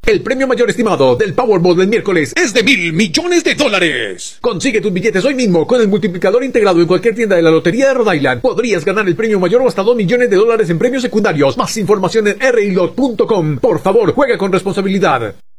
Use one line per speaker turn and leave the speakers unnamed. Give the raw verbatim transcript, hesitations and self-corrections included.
El premio mayor estimado del Powerball del miércoles es de mil millones de dólares. Consigue tus billetes hoy mismo con el multiplicador integrado en cualquier tienda de la Lotería de Rhode Island. Podrías ganar el premio mayor o hasta dos millones de dólares en premios secundarios. Más información en r i lot punto com. Por favor, juega con responsabilidad.